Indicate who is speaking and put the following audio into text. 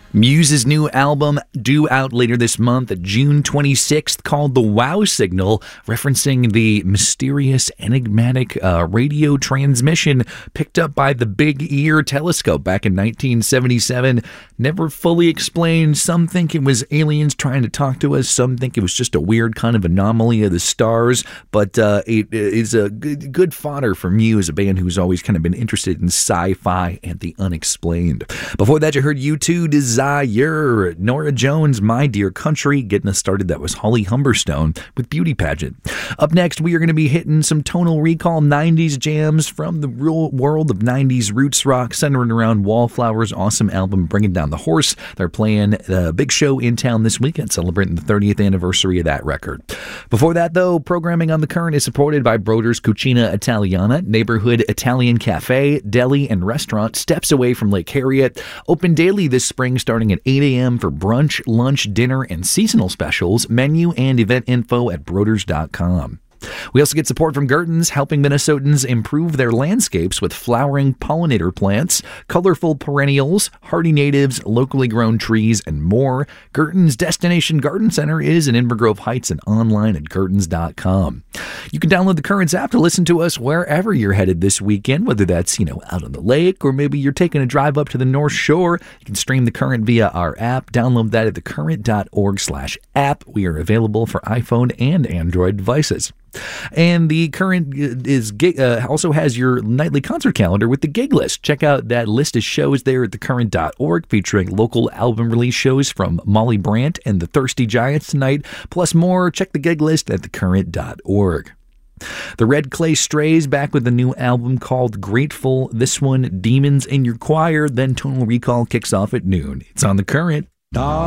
Speaker 1: Muse's new album, due out later this month, June 26th, called The Wow Signal, referencing the mysterious, enigmatic radio transmission picked up by the Big Ear telescope back in 1977. Never fully explained. Some think it was aliens trying to talk to us. Some think it was just a weird kind of anomaly of the stars. But it is a good fodder for Muse, a band who's always kind of been interested in sci-fi and the unexplained. Before that, you heard U2 Desire, Norah Jones, My Dear Country. Getting us started, that was Holly Humberstone with Beauty Pageant. Up next, we are going to be hitting some tonal recall 90s jams from the real world of 90s roots rock, centering around Wallflower's awesome album, Bringing Down the Horse. They're playing a big show in town this weekend, celebrating the 30th anniversary of that record. Before that, though, programming on The Current is supported by Broder's Cucina Italiana, neighborhood Italian cafe, deli, and restaurant steps away from Lake Harriet. Open daily this spring, starting at 8 a.m. for brunch, lunch, dinner, and seasonal specials. Menu and event info at broders.com. We also get support from Gertens, helping Minnesotans improve their landscapes with flowering pollinator plants, colorful perennials, hardy natives, locally grown trees, and more. Gertens Destination Garden Center is in Inver Grove Heights and online at gertens.com. You can download the Currents app to listen to us wherever you're headed this weekend, whether that's, out on the lake or maybe you're taking a drive up to the North Shore. You can stream The Current via our app. Download that at thecurrent.org/app. We are available for iPhone and Android devices. And The Current is also has your nightly concert calendar with the gig list. Check out that list of shows there at thecurrent.org, featuring local album release shows from Molly Brandt and the Thirsty Giants tonight, plus more. Check the gig list at thecurrent.org. The Red Clay Strays back with a new album called Grateful. This one, Demons in Your Choir. Then Tonal Recall kicks off at noon. It's on The Current.